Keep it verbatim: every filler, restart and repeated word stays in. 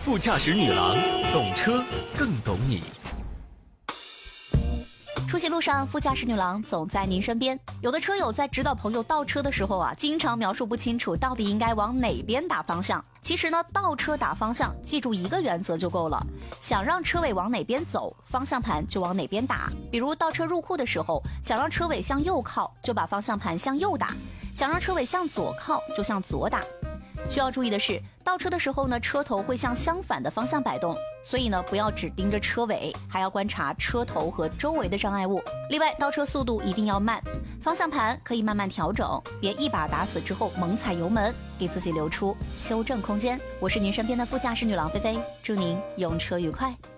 副驾驶女郎，懂车更懂你。 出行路上，副驾驶女郎总在您身边。有的车友在指导朋友倒车的时候啊，经常描述不清楚到底应该往哪边打方向。其实呢，倒车打方向，记住一个原则就够了。想让车尾往哪边走，方向盘就往哪边打。比如倒车入库的时候，想让车尾向右靠，就把方向盘向右打；想让车尾向左靠，就向左打。需要注意的是，倒车的时候呢，车头会向相反的方向摆动，所以呢，不要只盯着车尾，还要观察车头和周围的障碍物。另外，倒车速度一定要慢，方向盘可以慢慢调整，别一把打死之后猛踩油门，给自己留出修正空间。我是您身边的副驾驶女郎菲菲，祝您用车愉快。